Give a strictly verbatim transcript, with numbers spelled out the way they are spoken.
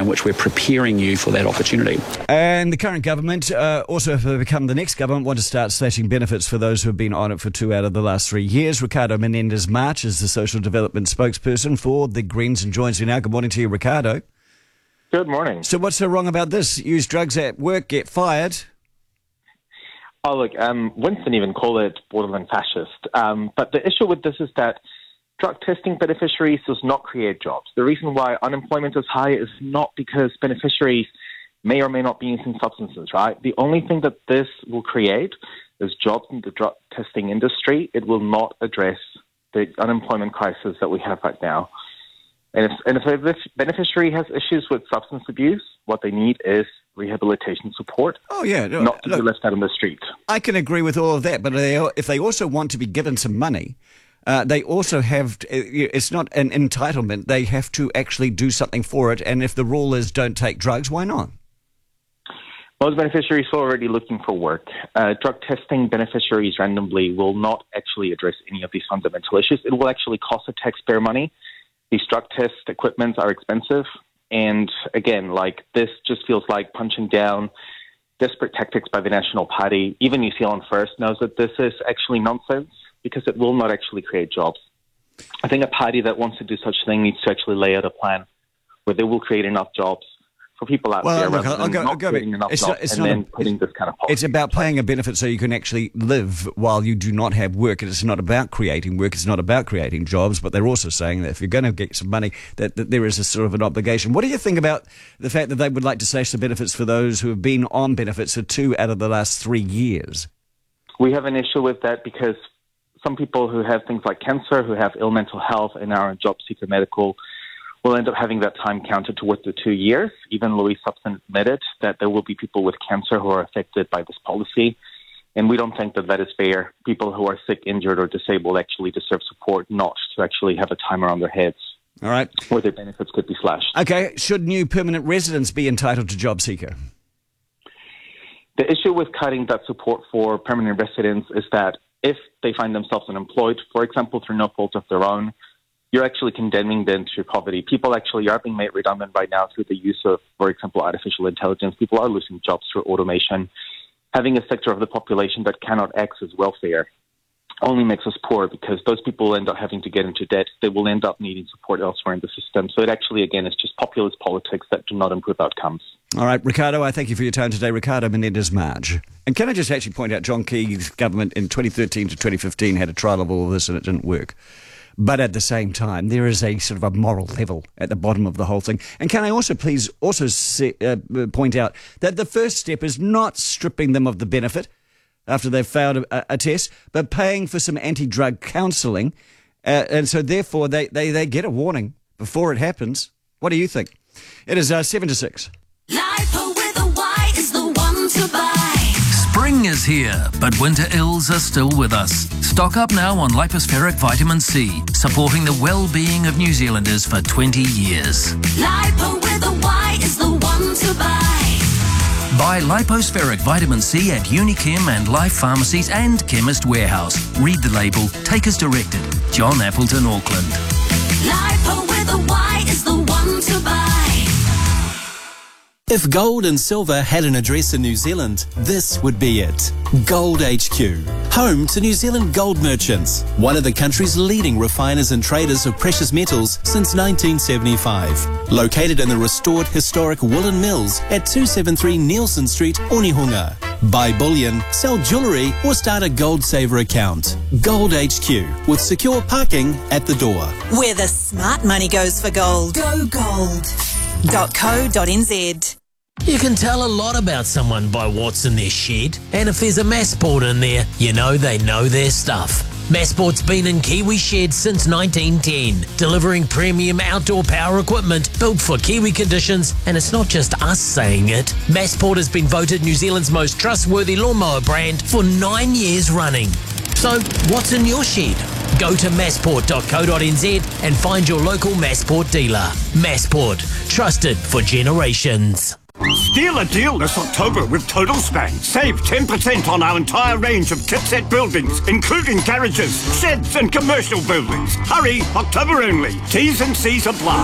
in which we're preparing you for that opportunity. And the current government, uh, also if they become the next government, want to start slashing benefits for those who have been on it for two out of the last three years. Ricardo Menendez-March is the social development spokesperson for the Greens and joins you now. Good morning to you, Ricardo. Good morning. So what's so wrong about this? Use drugs at work, get fired. Oh, look, um, Winston even called it borderline fascist. Um, but the issue with this is that drug testing beneficiaries does not create jobs. The reason why unemployment is high is not because beneficiaries may or may not be using substances, right? The only thing that this will create is jobs in the drug testing industry. It will not address the unemployment crisis that we have right now. And if, and if a beneficiary has issues with substance abuse, what they need is rehabilitation support. Oh, yeah. No, not to look, be left out on the street. I can agree with all of that, but they, if they also want to be given some money, uh, they also have, to, it's not an entitlement, they have to actually do something for it, and if the rule is don't take drugs, why not? Most beneficiaries are already looking for work. Uh, drug testing beneficiaries randomly will not actually address any of these fundamental issues. It will actually cost the taxpayer money. These drug test equipments are expensive. And again, like this just feels like punching down desperate tactics by the National Party. Even New Zealand First knows that this is actually nonsense because it will not actually create jobs. I think a party that wants to do such a thing needs to actually lay out a plan where they will create enough jobs for people out well, there look, rather I'll than go, not I'll go creating enough it's jobs not, it's and not then a, putting this kind of policy. It's about paying a benefit so you can actually live while you do not have work. And it's not about creating work. It's not about creating jobs. But they're also saying that if you're going to get some money, that, that there is a sort of an obligation. What do you think about the fact that they would like to slash the benefits for those who have been on benefits for two out of the last three years? We have an issue with that because some people who have things like cancer, who have ill mental health and are in job seeker medical will end up having that time counted towards the two years. Even Louise Subson admitted that there will be people with cancer who are affected by this policy. And we don't think that that is fair. People who are sick, injured, or disabled actually deserve support, not to actually have a timer on their heads. All right. Where their benefits could be slashed. Okay. Should new permanent residents be entitled to job seeker? The issue with cutting that support for permanent residents is that if they find themselves unemployed, for example, through no fault of their own, you're actually condemning them to poverty. People actually are being made redundant right now through the use of, for example, artificial intelligence. People are losing jobs through automation. Having a sector of the population that cannot access welfare only makes us poor because those people end up having to get into debt. They will end up needing support elsewhere in the system. So it actually, again, is just populist politics that do not improve outcomes. All right, Ricardo, I thank you for your time today. Ricardo Menendez-March. And can I just actually point out, John Key's government in twenty thirteen to twenty fifteen had a trial of all of this and it didn't work. But at the same time, there is a sort of a moral level at the bottom of the whole thing. And can I also please also say, uh, point out that the first step is not stripping them of the benefit after they've failed a, a test, but paying for some anti-drug counselling. Uh, and so therefore, they, they, they get a warning before it happens. What do you think? It is uh, seven to six. Lipo with a Y is the one to buy. Spring is here, but winter ills are still with us. Stock up now on Lipospheric Vitamin C, supporting the well-being of New Zealanders for twenty years. Lipo with a Y is the one to buy. Buy Lipospheric Vitamin C at Unichem and Life Pharmacies and Chemist Warehouse. Read the label, take as directed. John Appleton, Auckland. Lipo with a Y is the one to buy. If gold and silver had an address in New Zealand, this would be it. Gold H Q, home to New Zealand gold merchants, one of the country's leading refiners and traders of precious metals since nineteen seventy-five. Located in the restored historic Woolen Mills at two seventy-three Nielsen Street, Onehunga. Buy bullion, sell jewellery or start a Gold Saver account. Gold H Q, with secure parking at the door. Where the smart money goes for gold. Go gold. .co.nz. You can tell a lot about someone by what's in their shed, and if there's a Massport in there, you know they know their stuff. Massport's been in Kiwi sheds since nineteen ten, delivering premium outdoor power equipment built for Kiwi conditions, and it's not just us saying it. Massport has been voted New Zealand's most trustworthy lawnmower brand for nine years running. So, what's in your shed? Go to massport dot co dot n z and find your local Massport dealer. Massport, trusted for generations. Steal a deal this October with Total Span. Save ten percent on our entire range of kitset buildings, including garages, sheds and commercial buildings. Hurry, October only. T's and C's apply.